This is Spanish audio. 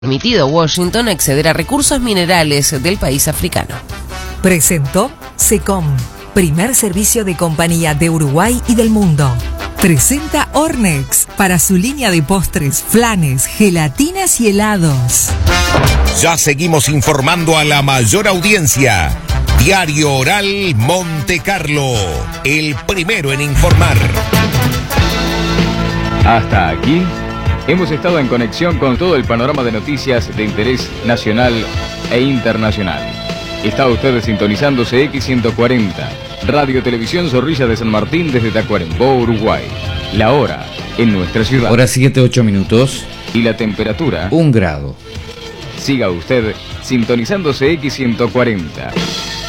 Permitido Washington acceder a recursos minerales del país africano. Presentó SECOM, primer servicio de compañía de Uruguay y del mundo. Presenta Ornex para su línea de postres, flanes, gelatinas y helados. Ya seguimos informando a la mayor audiencia. Diario Oral Monte Carlo, el primero en informar. Hasta aquí hemos estado en conexión con todo el panorama de noticias de interés nacional e internacional. Está usted sintonizando CX140, Radio Televisión Zorrilla de San Martín desde Tacuarembó, Uruguay. La hora en nuestra ciudad. Hora 7:08 minutos. Y la temperatura 1 grado. Siga usted sintonizando CX140.